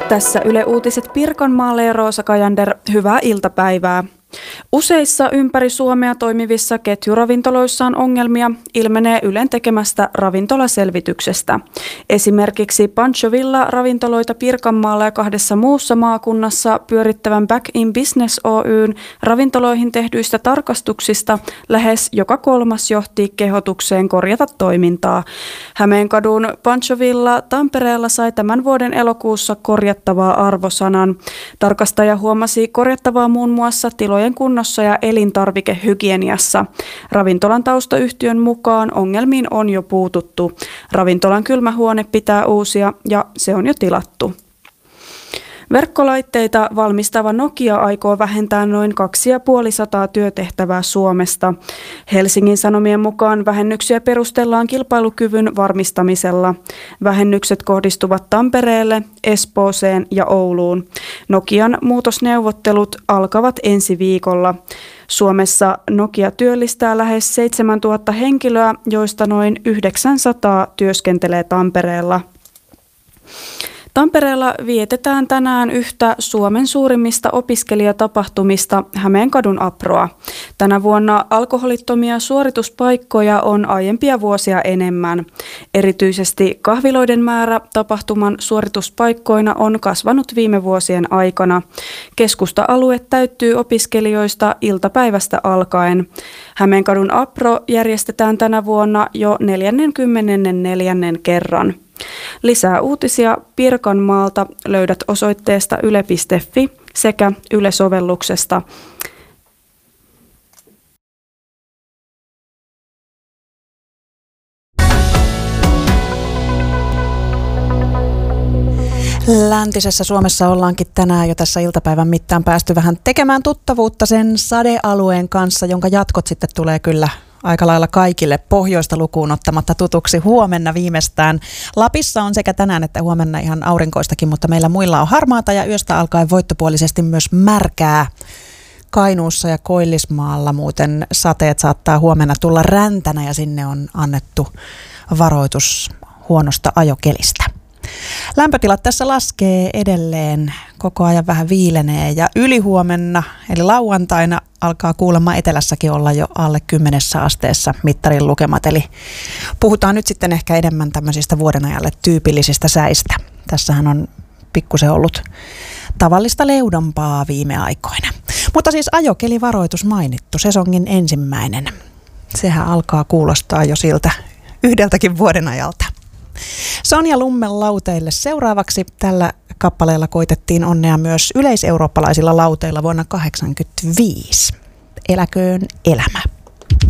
Tässä Yle Uutiset Pirkanmaalle ja Roosa Kajander, hyvää iltapäivää. Useissa ympäri Suomea toimivissa ketjuravintoloissa on ongelmia, ilmenee Ylen tekemästä ravintolaselvityksestä. Esimerkiksi Pancho Villa ravintoloita Pirkanmaalla ja 2 muussa maakunnassa pyörittävän Back in Business Oyn ravintoloihin tehdyistä tarkastuksista lähes joka 3. johti kehotukseen korjata toimintaa. Hämeenkadun Pancho Villa Tampereella sai tämän vuoden elokuussa korjattavaa arvosanan. Tarkastaja huomasi korjattavaa muun muassa tilojen kunnossa ja elintarvikehygieniassa. Ravintolan taustayhtiön mukaan ongelmiin on jo puututtu. Ravintolan kylmähuone pitää uusia ja se on jo tilattu. Verkkolaitteita valmistava Nokia aikoo vähentää noin 250 työtehtävää Suomesta. Helsingin Sanomien mukaan vähennyksiä perustellaan kilpailukyvyn varmistamisella. Vähennykset kohdistuvat Tampereelle, Espooseen ja Ouluun. Nokian muutosneuvottelut alkavat ensi viikolla. Suomessa Nokia työllistää lähes 7000 henkilöä, joista noin 900 työskentelee Tampereella. Tampereella vietetään tänään yhtä Suomen suurimmista opiskelijatapahtumista, Hämeenkadun Aproa. Tänä vuonna alkoholittomia suorituspaikkoja on aiempia vuosia enemmän. Erityisesti kahviloiden määrä tapahtuman suorituspaikkoina on kasvanut viime vuosien aikana. Keskusta-alue täyttyy opiskelijoista iltapäivästä alkaen. Hämeenkadun Apro järjestetään tänä vuonna jo 44. kerran. Lisää uutisia Pirkanmaalta löydät osoitteesta yle.fi sekä Yle-sovelluksesta. Läntisessä Suomessa ollaankin tänään jo tässä iltapäivän mittaan päästy vähän tekemään tuttavuutta sen sadealueen kanssa, jonka jatkot sitten tulee kyllä aika lailla kaikille pohjoista lukuun ottamatta tutuksi huomenna viimeistään. Lapissa on sekä tänään että huomenna ihan aurinkoistakin, mutta meillä muilla on harmaata ja yöstä alkaen voittopuolisesti myös märkää. Kainuussa ja Koillismaalla muuten sateet saattaa huomenna tulla räntänä ja sinne on annettu varoitus huonosta ajokelistä. Lämpötilat tässä laskee edelleen, koko ajan vähän viilenee ja ylihuomenna eli lauantaina alkaa kuulemma etelässäkin olla jo alle 10 asteessa mittarin lukemat. Eli puhutaan nyt sitten ehkä enemmän tämmöisistä vuodenajalle tyypillisistä säistä. Tässähän on pikkusen ollut tavallista leudompaa viime aikoina. Mutta siis ajokelivaroitus mainittu, sesongin ensimmäinen. Sehän alkaa kuulostaa jo siltä yhdeltäkin vuodenajalta. Sonja Lummen lauteille seuraavaksi. Tällä kappaleella koitettiin onnea myös yleiseurooppalaisilla lauteilla vuonna 1985. Eläköön elämä.